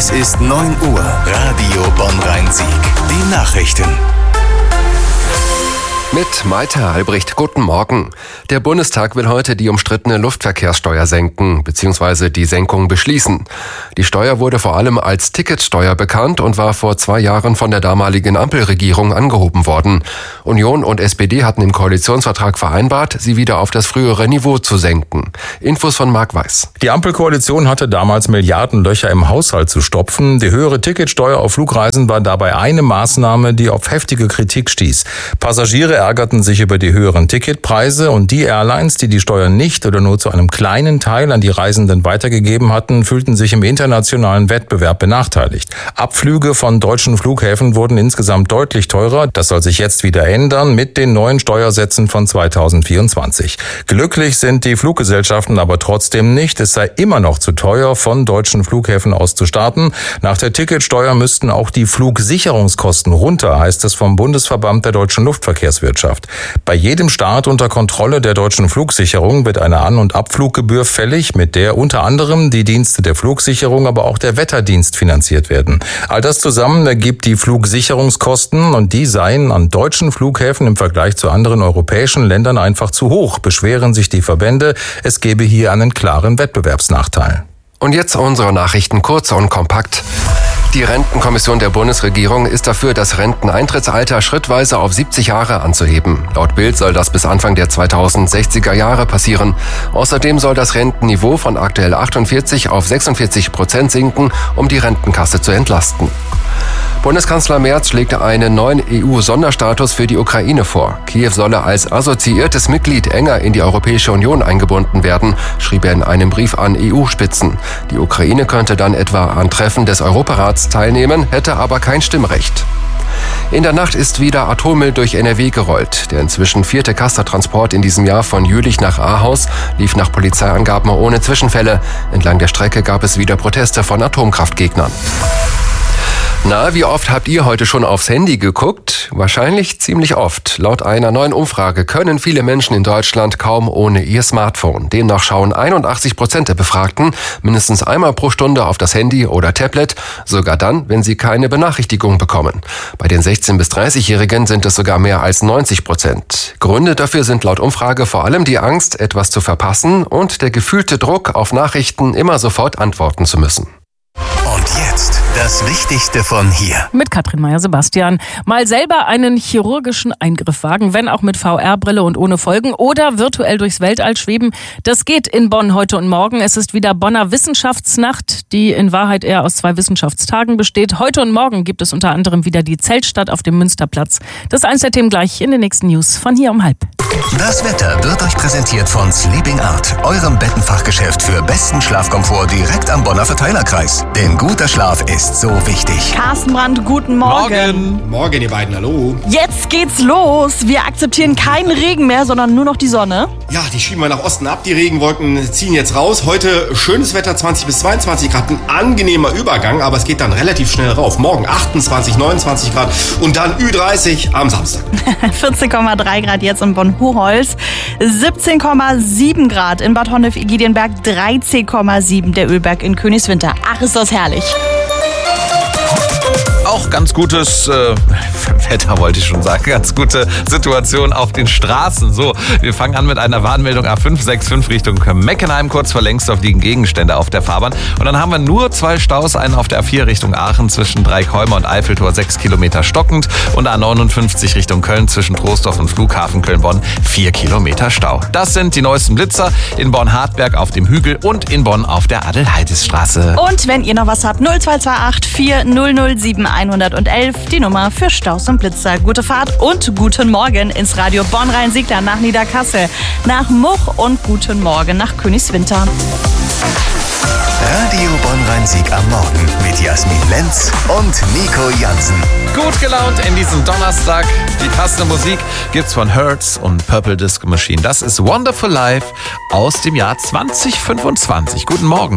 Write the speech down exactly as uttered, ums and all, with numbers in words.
Es ist neun Uhr. Radio Bonn-Rhein-Sieg. Die Nachrichten. Mit Maite Albrecht, guten Morgen. Der Bundestag will heute die umstrittene Luftverkehrssteuer senken bzw. die Senkung beschließen. Die Steuer wurde vor allem als Ticketsteuer bekannt und war vor zwei Jahren von der damaligen Ampelregierung angehoben worden. Union und S P D hatten im Koalitionsvertrag vereinbart, sie wieder auf das frühere Niveau zu senken. Infos von Marc Weiß. Die Ampelkoalition hatte damals Milliardenlöcher im Haushalt zu stopfen. Die höhere Ticketsteuer auf Flugreisen war dabei eine Maßnahme, die auf heftige Kritik stieß. Passagiere ärgerten sich über die höheren Ticketpreise und die Airlines, die die Steuer nicht oder nur zu einem kleinen Teil an die Reisenden weitergegeben hatten, fühlten sich im internationalen Wettbewerb benachteiligt. Abflüge von deutschen Flughäfen wurden insgesamt deutlich teurer. Das soll sich jetzt wieder ändern mit den neuen Steuersätzen von zweitausendvierundzwanzig. Glücklich sind die Fluggesellschaften aber trotzdem nicht. Es sei immer noch zu teuer, von deutschen Flughäfen aus zu starten. Nach der Ticketsteuer müssten auch die Flugsicherungskosten runter, heißt es vom Bundesverband der deutschen Luftverkehrswirtschaft. Bei jedem Start unter Kontrolle der deutschen Flugsicherung wird eine An- und Abfluggebühr fällig, mit der unter anderem die Dienste der Flugsicherung, aber auch der Wetterdienst finanziert werden. All das zusammen ergibt die Flugsicherungskosten und die seien an deutschen Flughäfen im Vergleich zu anderen europäischen Ländern einfach zu hoch, beschweren sich die Verbände. Es gebe hier einen klaren Wettbewerbsnachteil. Und jetzt unsere Nachrichten kurz und kompakt. Die Rentenkommission der Bundesregierung ist dafür, das Renteneintrittsalter schrittweise auf siebzig Jahre anzuheben. Laut Bild soll das bis Anfang der zweitausendsechziger Jahre passieren. Außerdem soll das Rentenniveau von aktuell achtundvierzig auf sechsundvierzig Prozent sinken, um die Rentenkasse zu entlasten. Bundeskanzler Merz schlägt einen neuen E U-Sonderstatus für die Ukraine vor. Kiew solle als assoziiertes Mitglied enger in die Europäische Union eingebunden werden, schrieb er in einem Brief an E U-Spitzen. Die Ukraine könnte dann etwa an Treffen des Europarats teilnehmen, hätte aber kein Stimmrecht. In der Nacht ist wieder Atommüll durch N R W gerollt. Der inzwischen vierte Castor-Transport in diesem Jahr von Jülich nach Ahaus lief nach Polizeiangaben ohne Zwischenfälle. Entlang der Strecke gab es wieder Proteste von Atomkraftgegnern. Na, wie oft habt ihr heute schon aufs Handy geguckt? Wahrscheinlich ziemlich oft. Laut einer neuen Umfrage können viele Menschen in Deutschland kaum ohne ihr Smartphone. Demnach schauen einundachtzig Prozent der Befragten mindestens einmal pro Stunde auf das Handy oder Tablet, sogar dann, wenn sie keine Benachrichtigung bekommen. Bei den sechzehn- bis dreißigjährigen sind es sogar mehr als neunzig Prozent. Gründe dafür sind laut Umfrage vor allem die Angst, etwas zu verpassen und der gefühlte Druck auf Nachrichten, immer sofort antworten zu müssen. Und jetzt das Wichtigste von hier. Mit Katrin Meyer-Sebastian. Mal selber einen chirurgischen Eingriff wagen, wenn auch mit V R-Brille und ohne Folgen, oder virtuell durchs Weltall schweben. Das geht in Bonn heute und morgen. Es ist wieder Bonner Wissenschaftsnacht, die in Wahrheit eher aus zwei Wissenschaftstagen besteht. Heute und morgen gibt es unter anderem wieder die Zeltstadt auf dem Münsterplatz. Das ist eins der Themen gleich in den nächsten News von hier um halb. Das Wetter wird euch präsentiert von Sleeping Art, eurem Bettenfachgeschäft für besten Schlafkomfort direkt am Bonner Verteilerkreis. Denn guter Schlaf ist so wichtig. Carsten Brandt, guten Morgen. Morgen. Morgen, ihr beiden, hallo. Jetzt geht's los. Wir akzeptieren keinen Regen mehr, sondern nur noch die Sonne. Ja, die schieben wir nach Osten ab. Die Regenwolken ziehen jetzt raus. Heute schönes Wetter, zwanzig bis zweiundzwanzig Grad. Ein angenehmer Übergang, aber es geht dann relativ schnell rauf. Morgen achtundzwanzig, neunundzwanzig Grad und dann Ü dreißig am Samstag. vierzehn Komma drei Grad jetzt in Bonn-Hochholz. siebzehn Komma sieben Grad in Bad Honnef-Igedienberg. dreizehn Komma sieben der Ölberg in Königswinter. Ach, ist das herrlich. Auch ganz gutes äh, Wetter, wollte ich schon sagen. Ganz gute Situation auf den Straßen. So, wir fangen an mit einer Warnmeldung A fünf sechs fünf Richtung Meckenheim. Kurz vor Längsdorf liegen Gegenstände auf der Fahrbahn. Und dann haben wir nur zwei Staus. Einen auf der A vier Richtung Aachen zwischen Dreikholmer und Eiffeltor, sechs Kilometer stockend. Und A neunundfünfzig Richtung Köln zwischen Troisdorf und Flughafen Köln-Bonn, vier Kilometer Stau. Das sind die neuesten Blitzer in Bonn-Hartberg auf dem Hügel und in Bonn auf der Adelheidisstraße. Und wenn ihr noch was habt, null zwei zwei acht vier null null sieben hundertelf, die Nummer für Staus und Blitzer. Gute Fahrt und guten Morgen ins Radio Bonn-Rhein-Sieg, dann nach Niederkassel, nach Much und guten Morgen nach Königswinter. Radio Bonn-Rhein-Sieg am Morgen mit Jasmin Lenz und Nico Jansen. Gut gelaunt in diesem Donnerstag. Die passende Musik gibt's von Hertz und Purple Disco Machine. Das ist Wonderful Life aus dem Jahr zwanzig fünfundzwanzig. Guten Morgen.